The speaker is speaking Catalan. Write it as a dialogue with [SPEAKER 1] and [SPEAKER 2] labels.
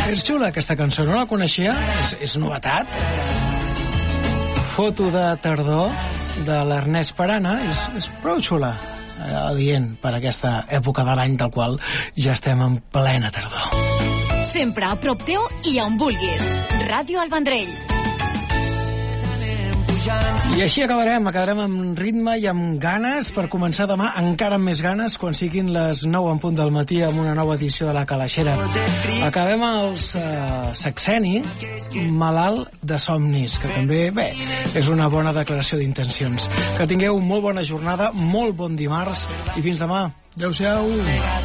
[SPEAKER 1] És xula aquesta cançó, no la coneixia? És novetat. Foto de tardor de l'Ernest Parana és prou xula, adient per aquesta època de l'any del qual ja estem en plena tardor.
[SPEAKER 2] Sempre a prop teu i on vulguis. Ràdio El Vendrell.
[SPEAKER 1] I així acabarem amb ritme i amb ganes per començar demà encara amb més ganes quan siguin les 9 en punt del matí amb una nova edició de La Calaixera. Acabem els Sexeni malalt de somnis, que també, bé, és una bona declaració d'intencions. Que tingueu molt bona jornada, molt bon dimarts i fins demà. Adéu-siau.